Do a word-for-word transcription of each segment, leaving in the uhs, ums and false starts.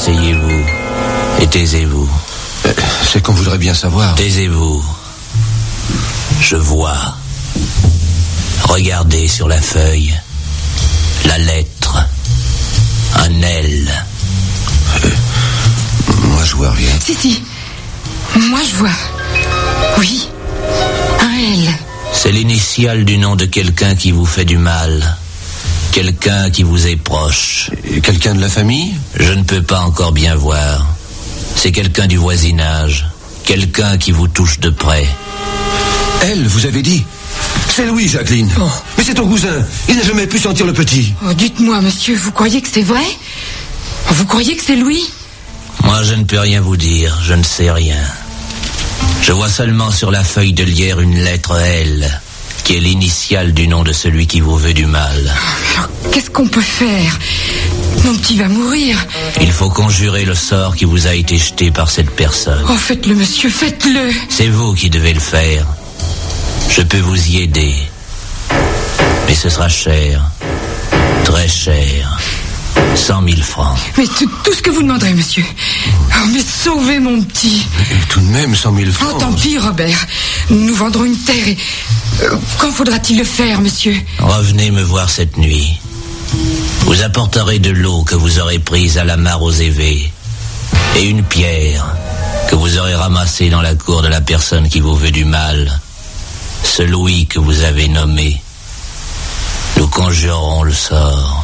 Asseyez-vous et taisez-vous. Euh, c'est qu'on voudrait bien savoir. Taisez-vous. Je vois. Regardez sur la feuille. La lettre. Un L. Euh, moi, je vois rien. Si, si. Moi, je vois. Oui. Un L. C'est l'initiale du nom de quelqu'un qui vous fait du mal. Quelqu'un qui vous est proche. Et quelqu'un de la famille ? Je ne peux pas encore bien voir. C'est quelqu'un du voisinage. Quelqu'un qui vous touche de près. Elle, vous avez dit ? C'est Louis, Jacqueline. Oh. Mais c'est ton cousin. Il n'a jamais pu sentir le petit. Oh, dites-moi, monsieur, vous croyez que c'est vrai ? Vous croyez que c'est Louis ? Moi, je ne peux rien vous dire. Je ne sais rien. Je vois seulement sur la feuille de lierre une lettre L, qui est l'initiale du nom de celui qui vous veut du mal. Alors, qu'est-ce qu'on peut faire ? Mon petit va mourir. Il faut conjurer le sort qui vous a été jeté par cette personne. Oh, faites-le, monsieur, faites-le. C'est vous qui devez le faire. Je peux vous y aider. Mais ce sera cher. Très cher. Cent mille francs. Mais tout, tout ce que vous demanderez, monsieur. Oh, mais sauvez mon petit. Et tout de même, cent mille francs. Oh, tant pis, Robert. Nous vendrons une terre et... Euh, quand faudra-t-il le faire, monsieur ? Revenez me voir cette nuit. Vous apporterez de l'eau que vous aurez prise à la mare aux évêques et une pierre que vous aurez ramassée dans la cour de la personne qui vous veut du mal, ce Louis que vous avez nommé. Nous conjurerons le sort.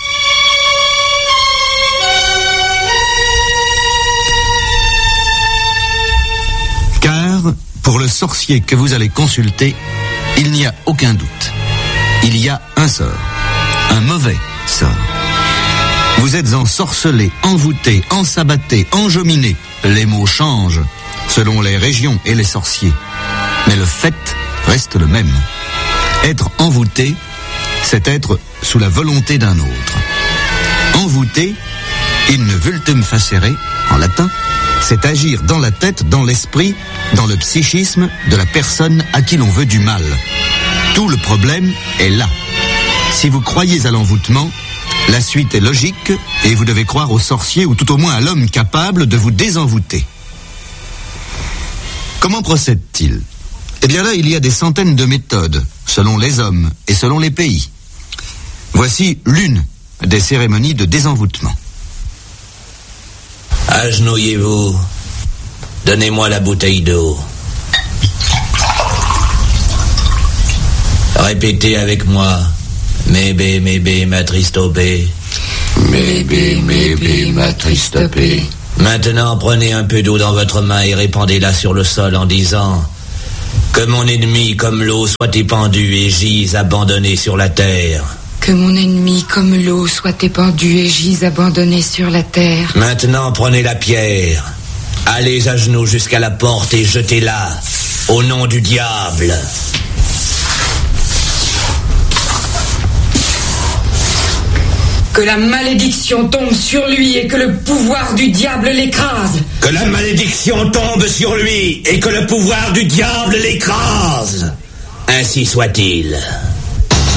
Car, pour le sorcier que vous allez consulter, il n'y a aucun doute. Il y a un sort. Un mauvais sort. Vous êtes ensorcelé, envoûté, ensabatté, enjominé. Les mots changent selon les régions et les sorciers. Mais le fait reste le même. Être envoûté, c'est être sous la volonté d'un autre. Envoûté, in vultum facere, en latin, c'est agir dans la tête, dans l'esprit, dans le psychisme de la personne à qui l'on veut du mal. Tout le problème est là. Si vous croyez à l'envoûtement, la suite est logique et vous devez croire au sorcier ou tout au moins à l'homme capable de vous désenvoûter. Comment procède-t-il ? Eh bien là, il y a des centaines de méthodes, selon les hommes et selon les pays. Voici l'une des cérémonies de désenvoûtement. Agenouillez-vous. Donnez-moi la bouteille d'eau. Répétez avec moi. Mébé, mébé, ma tristopé. Mébé, mébé, ma tristopé. Maintenant, prenez un peu d'eau dans votre main et répandez-la sur le sol en disant que mon ennemi, comme l'eau, soit épandu et gise abandonné sur la terre. Que mon ennemi, comme l'eau, soit épandu et gise abandonné sur la terre. Maintenant, prenez la pierre. Allez à genoux jusqu'à la porte et jetez-la au nom du diable. Que la malédiction tombe sur lui et que le pouvoir du diable l'écrase. Que la malédiction tombe sur lui et que le pouvoir du diable l'écrase. Ainsi soit-il.